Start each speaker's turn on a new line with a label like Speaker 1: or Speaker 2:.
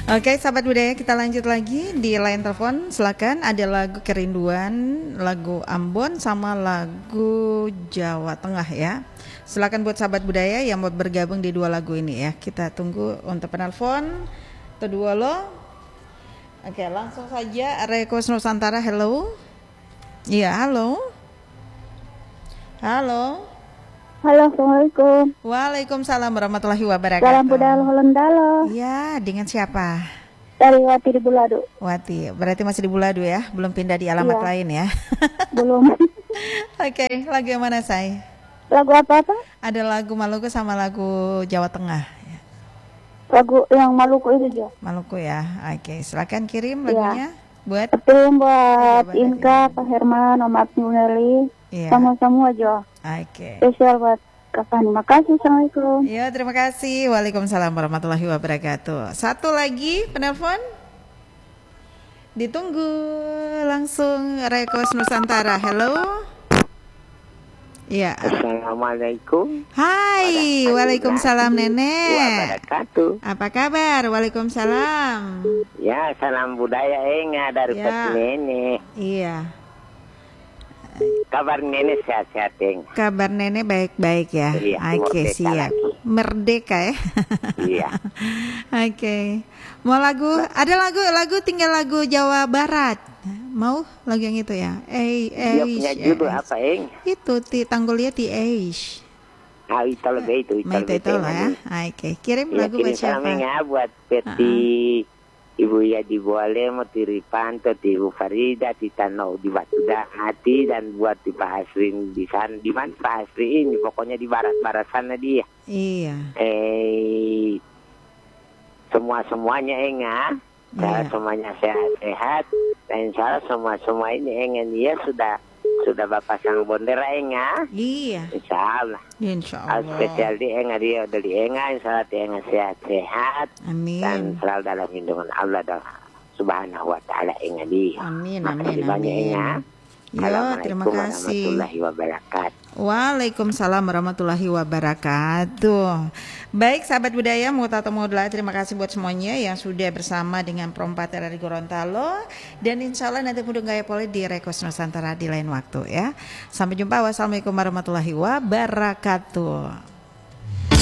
Speaker 1: Oke, sahabat budaya, kita lanjut lagi di line telepon. Silakan, ada lagu Kerinduan, lagu Ambon, sama lagu Jawa Tengah ya. Silakan buat sahabat budaya yang mau bergabung di dua lagu ini ya. Kita tunggu untuk penelpon kedua lo. Oke, langsung saja Request Nusantara. Hello. Iya, halo. Halo.
Speaker 2: Halo, Assalamualaikum.
Speaker 1: Waalaikumsalam warahmatullahi wabarakatuh.
Speaker 2: Salam budaya Hollandalo.
Speaker 1: Ya, dengan siapa?
Speaker 2: Dari Wati di Bulado.
Speaker 1: Wati, berarti masih di Bulado ya? Belum pindah di alamat lain ya?
Speaker 2: Belum.
Speaker 1: Oke, lagu yang mana, Say?
Speaker 2: Lagu apa-apa?
Speaker 1: Ada lagu Maluku sama lagu Jawa Tengah.
Speaker 2: Lagu yang Maluku itu juga.
Speaker 1: Maluku ya. Oke, silakan kirim lagunya. Buat
Speaker 2: buat Inka, Pak Herman, Om Abdi Uneli, sama-sama aja.
Speaker 1: Oke.
Speaker 2: Spesial buat Kak Fani. Makasih, Assalamualaikum.
Speaker 1: Ya, terima kasih. Waalaikumsalam warahmatullahi wabarakatuh. Satu lagi penelpon. Ditunggu langsung Request Nusantara. Hello. Ya.
Speaker 3: Assalamualaikum.
Speaker 1: Hai, waalaikumsalam Nenek.
Speaker 3: Apa
Speaker 1: kabar? Waalaikumsalam.
Speaker 3: Ya, salam budaya Enga dari Nenek.
Speaker 1: Iya.
Speaker 3: Kabar Nenek sehat-sehat Eng.
Speaker 1: Kabar Nenek baik-baik ya.
Speaker 3: Iya,
Speaker 1: Oke, siap. Merdeka ya.
Speaker 3: Iya.
Speaker 1: Oke. Mau lagu? Ada lagu tinggal lagu Jawa Barat. Mau lagu yang itu ya?
Speaker 3: Dia punya judul apa Eng?
Speaker 1: Itu Tanggulnya Ti Eish.
Speaker 3: Ah, itu lebih itu
Speaker 1: lah ya. Oke, kirim lagu buat siapa?
Speaker 3: Kirim buat Peti Ibu Yadi Boleh, Moti Ripanto, Ibu Farida, Titano di Batu Hati, dan buat di Pak Hasrin di sana. Di mana Pak Hasrin ini? Pokoknya di barat-barat sana dia.
Speaker 1: Iya.
Speaker 3: Semuanya Enga. Semuanya sehat-sehat. Dan insya Allah semua ini Enga dia sudah Bapak Sang Bondera Enga.
Speaker 1: Iya.
Speaker 3: Insya Allah. Spesial di Enga dia dari Enga. Insya Allah di Enga sehat-sehat.
Speaker 1: Amin.
Speaker 3: Dan selalu dalam lindungan Allah dan Subhanahu Wa Taala Enga dia.
Speaker 1: Amin.
Speaker 3: Makasih banyak Enga.
Speaker 1: Ya, terima kasih.
Speaker 3: Warahmatullahi wabarakatuh.
Speaker 1: Waalaikumsalam warahmatullahi wabarakatuh. Baik, sahabat budaya, Mutatomola, terima kasih buat semuanya yang sudah bersama dengan Perompat dari Gorontalo. Dan insya Allah nanti mudah gaya poli di Request Nusantara di lain waktu ya. Sampai jumpa. Wassalamualaikum warahmatullahi wabarakatuh.